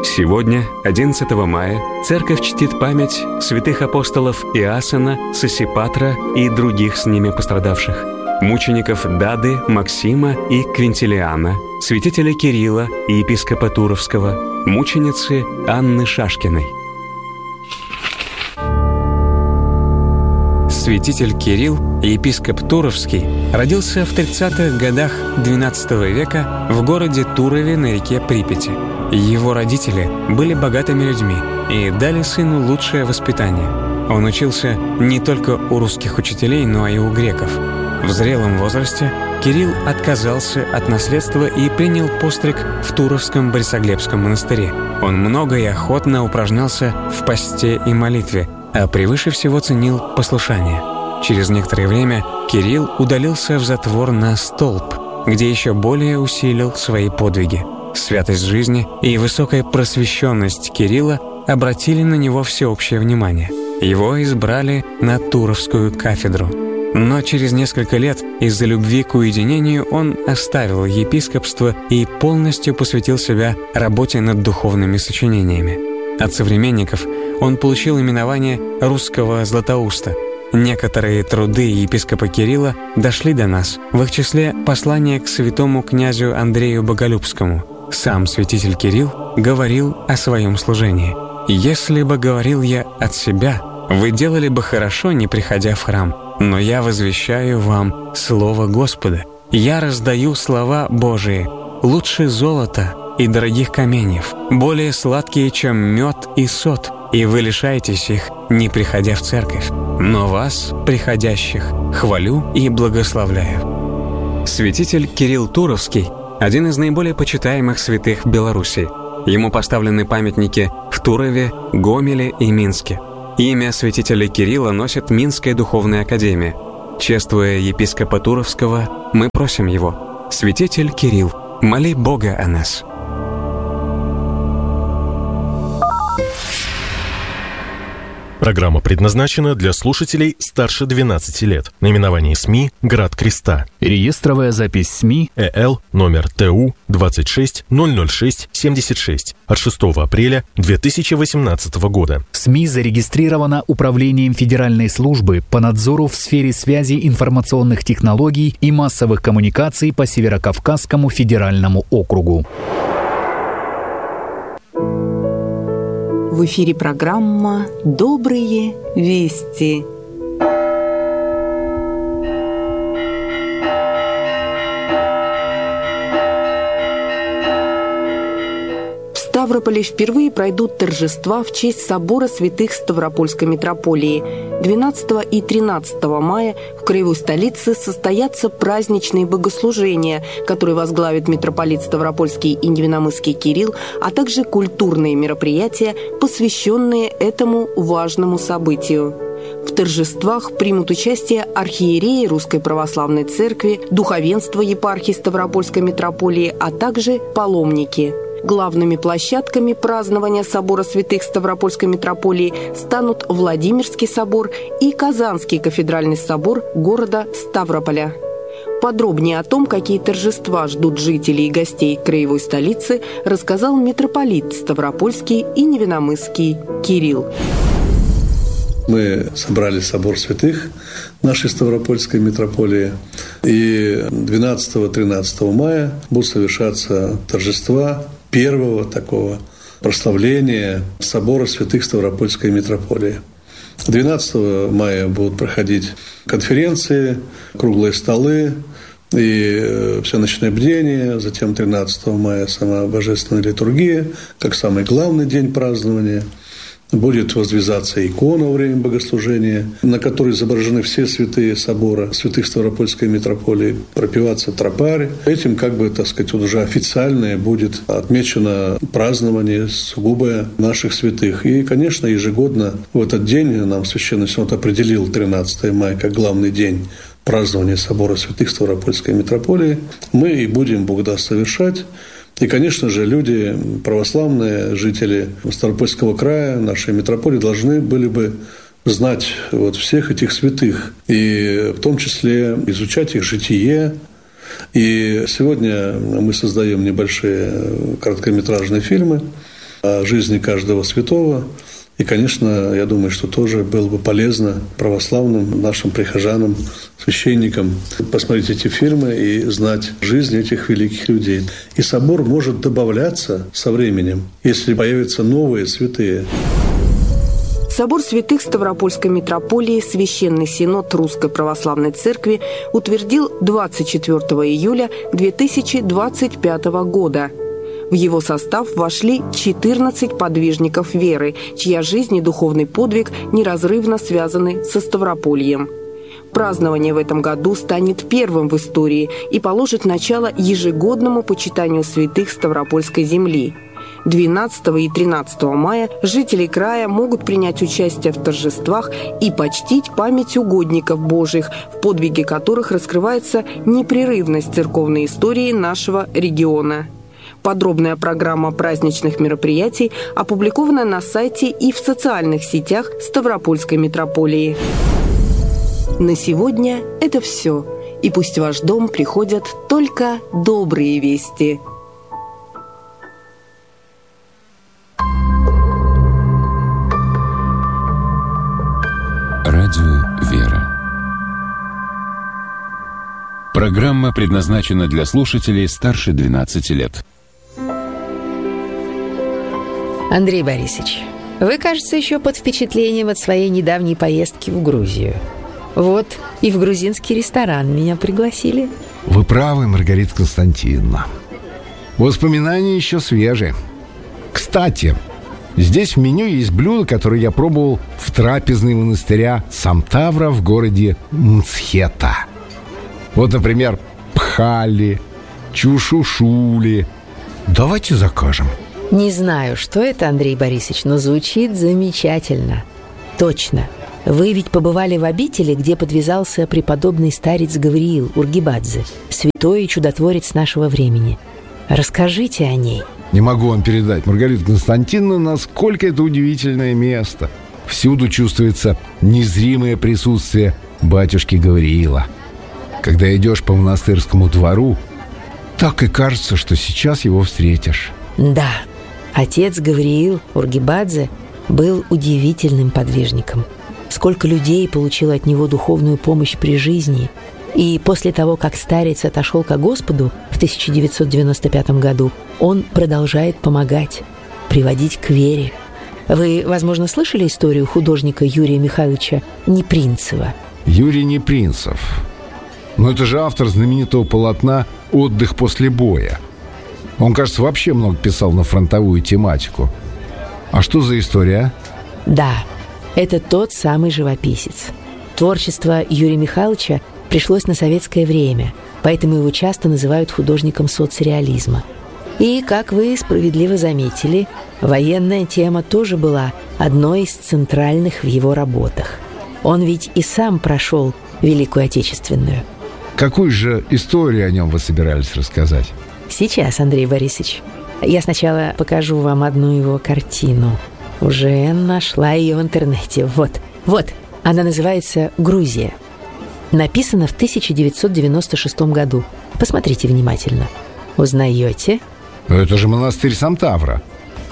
Сегодня, 11 мая, Церковь чтит память святых апостолов Иоанна, Сосипатра и других с ними пострадавших, мучеников Дады, Максима и Квинтилиана, святителя Кирилла и епископа Туровского, мученицы Анны Шашкиной. Святитель Кирилл, епископ Туровский, родился в 30-х годах XII века в городе Турове на реке Припяти. Его родители были богатыми людьми и дали сыну лучшее воспитание. Он учился не только у русских учителей, но и у греков. В зрелом возрасте Кирилл отказался от наследства и принял постриг в Туровском Борисоглебском монастыре. Он много и охотно упражнялся в посте и молитве, а превыше всего ценил послушание. Через некоторое время Кирилл удалился в затвор на Столб, где еще более усилил свои подвиги. Святость жизни и высокая просвещенность Кирилла обратили на него всеобщее внимание. Его избрали на Туровскую кафедру. Но через несколько лет из-за любви к уединению он оставил епископство и полностью посвятил себя работе над духовными сочинениями. От современников он получил именование «русского Златоуста». Некоторые труды епископа Кирилла дошли до нас, в их числе послание к святому князю Андрею Боголюбскому. Сам святитель Кирилл говорил о своем служении. «Если бы говорил я от себя, вы делали бы хорошо, не приходя в храм, но я возвещаю вам слово Господа. Я раздаю слова Божии, лучше золота и дорогих каменьев, более сладкие, чем мед и сот, и вы лишаетесь их, не приходя в церковь. Но вас, приходящих, хвалю и благословляю». Святитель Кирилл Туровский – один из наиболее почитаемых святых Беларуси. Ему поставлены памятники в Турове, Гомеле и Минске. Имя святителя Кирилла носит Минская духовная академия. Чествуя епископа Туровского, мы просим его: «Святитель Кирилл, моли Бога о нас». Программа предназначена для слушателей старше 12 лет. Наименование СМИ «Град Креста». Реестровая запись СМИ ЭЛ номер ТУ 2600676 от 6 апреля 2018 года. СМИ зарегистрирована Управлением Федеральной службы по надзору в сфере связи, информационных технологий и массовых коммуникаций по Северокавказскому федеральному округу. В эфире программа «Добрые вести». В Ставрополе впервые пройдут торжества в честь собора святых Ставропольской митрополии. 12 и 13 мая в краевой столице состоятся праздничные богослужения, которые возглавит митрополит Ставропольский и Невиномысский Кирилл, а также культурные мероприятия, посвященные этому важному событию. В торжествах примут участие архиереи Русской Православной Церкви, духовенство епархии Ставропольской митрополии, а также паломники. Главными площадками празднования собора святых Ставропольской митрополии станут Владимирский собор и Казанский кафедральный собор города Ставрополя. Подробнее о том, какие торжества ждут жителей и гостей краевой столицы, рассказал митрополит Ставропольский и Невиномысский Кирилл. Мы собрали собор святых нашей Ставропольской митрополии, и 12-13 мая будут совершаться торжества первого такого прославления собора святых Ставропольской митрополии. 12 мая будут проходить конференции, круглые столы и всеночное бдение. Затем 13 мая сама божественная литургия, как самый главный день празднования. Будет воздвизаться икона во время богослужения, на которой изображены все святые собора святых Ставропольской митрополии, пропеваться тропари. Этим, уже официальное будет отмечено празднование сугубо наших святых. И, конечно, ежегодно в этот день нам Священный Синод определил 13 мая как главный день празднования собора святых Ставропольской митрополии. Мы и будем, Бог даст, совершать. И, конечно же, люди православные, жители Ставропольского края, нашей митрополии, должны были бы знать всех этих святых, и в том числе изучать их житие. И сегодня мы создаем небольшие короткометражные фильмы, о жизни каждого святого. И, конечно, я думаю, что тоже было бы полезно православным нашим прихожанам, священникам посмотреть эти фильмы и знать жизнь этих великих людей. И собор может добавляться со временем, если появятся новые святые. Собор святых Ставропольской митрополии Священный Синод Русской Православной Церкви утвердил 24 июля 2025 года. В его состав вошли 14 подвижников веры, чья жизнь и духовный подвиг неразрывно связаны со Ставропольем. Празднование в этом году станет первым в истории и положит начало ежегодному почитанию святых Ставропольской земли. 12 и 13 мая жители края могут принять участие в торжествах и почтить память угодников Божьих, в подвиге которых раскрывается непрерывность церковной истории нашего региона. Подробная программа праздничных мероприятий опубликована на сайте и в социальных сетях Ставропольской митрополии. На сегодня это все. И пусть в ваш дом приходят только добрые вести. Радио «Вера». Программа предназначена для слушателей старше 12 лет. Андрей Борисович, вы, кажется, еще под впечатлением от своей недавней поездки в Грузию. Вот, и в грузинский ресторан меня пригласили. Вы правы, Маргарита Константиновна. Воспоминания еще свежие. Кстати, здесь в меню есть блюда, которые я пробовал в трапезной монастыря Самтавра в городе Мцхета. Вот, например, пхали, чушушули. Давайте закажем. Не знаю, что это, Андрей Борисович, но звучит замечательно. Точно. Вы ведь побывали в обители, где подвязался преподобный старец Гавриил Ургибадзе, святой и чудотворец нашего времени. Расскажите о ней. Не могу вам передать, Маргарита Константиновна, насколько это удивительное место. Всюду чувствуется незримое присутствие батюшки Гавриила. Когда идешь по монастырскому двору, так и кажется, что сейчас его встретишь. Да, отец Гавриил Ургибадзе был удивительным подвижником. Сколько людей получило от него духовную помощь при жизни. И после того, как старец отошел ко Господу в 1995 году, он продолжает помогать, приводить к вере. Вы, возможно, слышали историю художника Юрия Михайловича Непринцева? Юрий Непринцев. Но это же автор знаменитого полотна «Отдых после боя». Он, кажется, вообще много писал на фронтовую тематику. А что за история? Да, это тот самый живописец. Творчество Юрия Михайловича пришлось на советское время, поэтому его часто называют художником соцреализма. И, как вы справедливо заметили, военная тема тоже была одной из центральных в его работах. Он ведь и сам прошел Великую Отечественную. Какую же историю о нем вы собирались рассказать? Сейчас, Андрей Борисович. Я сначала покажу вам одну его картину. Уже нашла ее в интернете. Вот, она называется «Грузия». Написана в 1996 году. Посмотрите внимательно. Узнаете? Это же монастырь Самтавра.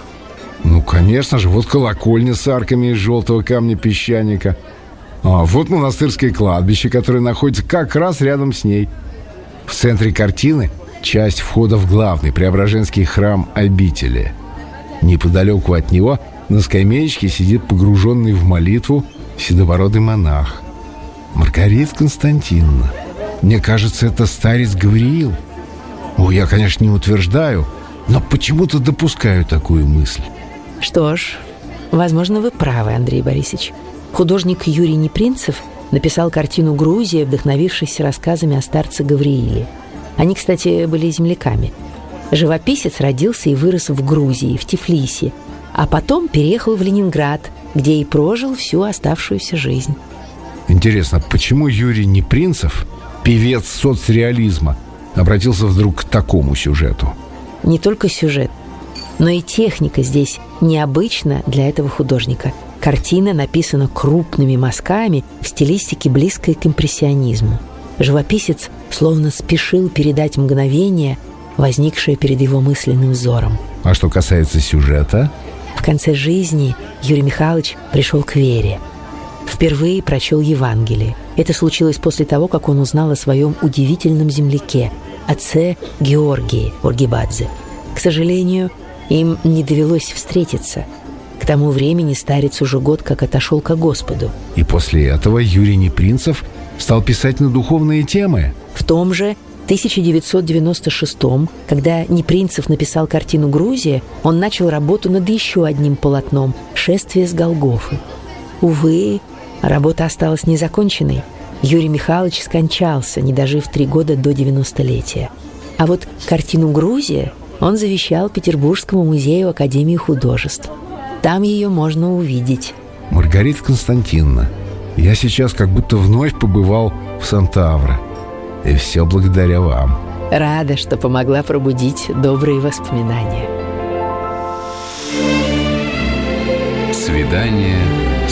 Ну, конечно же, вот колокольня с арками из желтого камня-песчаника. А вот монастырское кладбище, которое находится как раз рядом с ней. В центре картины часть входа в главный Преображенский храм обители. Неподалеку от него на скамеечке сидит погруженный в молитву седобородый монах. Маргарита Константиновна, мне кажется, это старец Гавриил. Я, конечно, не утверждаю, но почему-то допускаю такую мысль. Что ж, возможно, вы правы, Андрей Борисович. Художник Юрий Непринцев написал картину «Грузия», вдохновившись рассказами о старце Гаврииле. Они, кстати, были земляками. Живописец родился и вырос в Грузии, в Тифлисе, а потом переехал в Ленинград, где и прожил всю оставшуюся жизнь. Интересно, почему Юрий Непринцев, певец соцреализма, обратился вдруг к такому сюжету? Не только сюжет, но и техника здесь необычна для этого художника. Картина написана крупными мазками в стилистике, близкой к импрессионизму. Живописец словно спешил передать мгновение, возникшее перед его мысленным взором. А что касается сюжета? В конце жизни Юрий Михайлович пришел к вере. Впервые прочел Евангелие. Это случилось после того, как он узнал о своем удивительном земляке, отце Георгии Ургибадзе. К сожалению, им не довелось встретиться. К тому времени старец уже год как отошел ко Господу. И после этого Юрий Непринцев стал писать на духовные темы. В том же 1996-м, когда Непринцев написал картину «Грузия», он начал работу над еще одним полотном «Шествие с Голгофы». Увы, работа осталась незаконченной. Юрий Михайлович скончался, не дожив 3 года до 90-летия. А вот картину «Грузия» он завещал Петербургскому музею Академии художеств. Там ее можно увидеть. Маргарита Константиновна, я сейчас как будто вновь побывал в Сантавро. И все благодаря вам. Рада, что помогла пробудить добрые воспоминания. Свидание